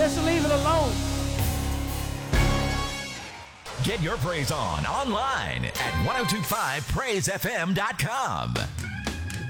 Just leave it alone. Get your praise on online at 1025praisefm.com.